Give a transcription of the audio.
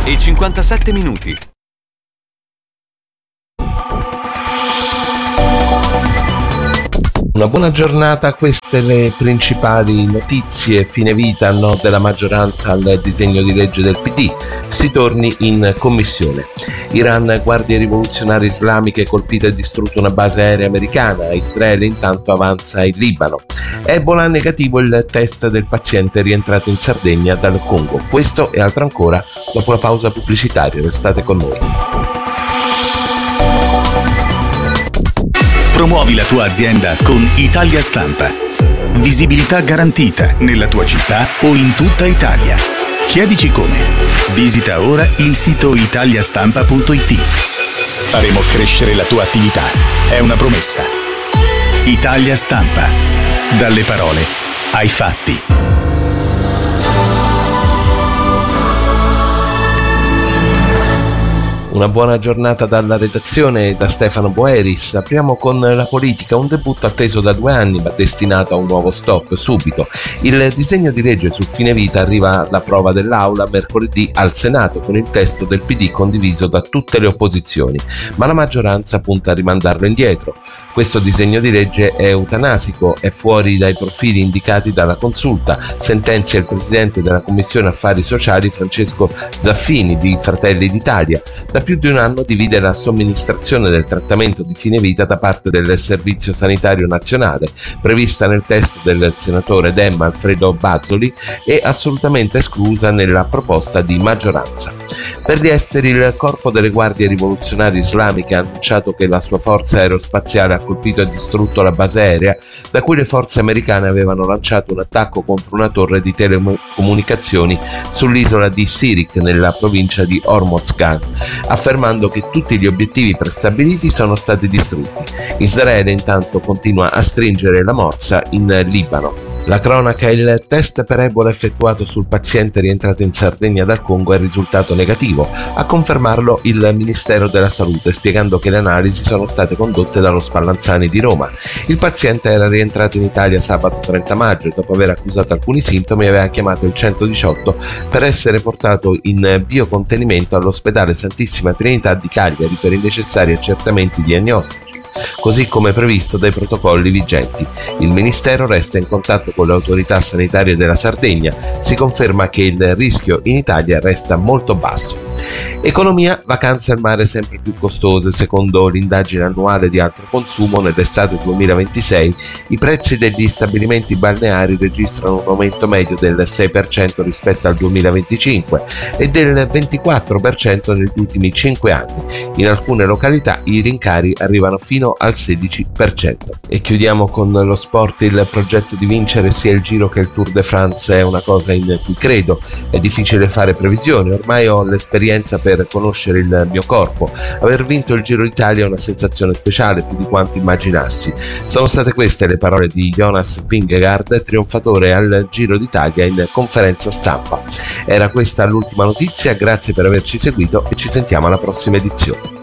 e 57 minuti. Una buona giornata, queste le principali notizie. Fine vita, no della maggioranza al disegno di legge del PD, si torni in commissione. Iran, guardie rivoluzionarie islamiche, colpita e distrutta una base aerea americana. Israele intanto avanza in Libano. Ebola, negativo il test del paziente rientrato in Sardegna dal Congo. Questo e altro ancora dopo la pausa pubblicitaria, restate con noi. Promuovi la tua azienda con Italia Stampa. Visibilità garantita nella tua città o in tutta Italia. Chiedici come. Visita ora il sito italiastampa.it. Faremo crescere la tua attività. È una promessa. Italia Stampa. Dalle parole ai fatti. Una buona giornata dalla redazione da Stefano Boeris. Apriamo con la politica, un debutto atteso da 2 anni ma destinato a un nuovo stop subito. Il disegno di legge sul fine vita arriva alla prova dell'Aula mercoledì al Senato con il testo del PD condiviso da tutte le opposizioni, ma la maggioranza punta a rimandarlo indietro. Questo disegno di legge è eutanasico, è fuori dai profili indicati dalla consulta, sentenzia il presidente della Commissione Affari Sociali Francesco Zaffini di Fratelli d'Italia. Da più di un anno divide la somministrazione del trattamento di fine vita da parte del Servizio Sanitario Nazionale, prevista nel testo del senatore Dem Alfredo Bazzoli e assolutamente esclusa nella proposta di maggioranza. Per gli esteri, il Corpo delle Guardie Rivoluzionarie Islamiche ha annunciato che la sua forza aerospaziale ha colpito e distrutto la base aerea da cui le forze americane avevano lanciato un attacco contro una torre di telecomunicazioni sull'isola di Sirik nella provincia di Hormozgan, affermando che tutti gli obiettivi prestabiliti sono stati distrutti. Israele intanto continua a stringere la morsa in Libano. La cronaca: il test per Ebola effettuato sul paziente rientrato in Sardegna dal Congo è risultato negativo, a confermarlo il Ministero della Salute, spiegando che le analisi sono state condotte dallo Spallanzani di Roma. Il paziente era rientrato in Italia sabato 30 maggio e dopo aver accusato alcuni sintomi aveva chiamato il 118 per essere portato in biocontenimento all'ospedale Santissima Trinità di Cagliari per i necessari accertamenti diagnostici, così come previsto dai protocolli vigenti. Il Ministero resta in contatto con le autorità sanitarie della Sardegna. Si conferma che il rischio in Italia resta molto basso. Economia: vacanze al mare sempre più costose. Secondo l'indagine annuale di alto consumo, nell'estate 2026 i prezzi degli stabilimenti balneari registrano un aumento medio del 6% rispetto al 2025 e del 24% negli ultimi 5 anni. In alcune località i rincari arrivano fino al 16%. E chiudiamo con lo sport. Il progetto di vincere sia il Giro che il Tour de France è una cosa in cui credo. È difficile fare previsioni, ormai ho l'esperienza per conoscere il mio corpo. Aver vinto il Giro d'Italia è una sensazione speciale, più di quanto immaginassi. Sono state queste le parole di Jonas Vingegaard, trionfatore al Giro d'Italia in conferenza stampa. Era questa l'ultima notizia, grazie per averci seguito e ci sentiamo alla prossima edizione.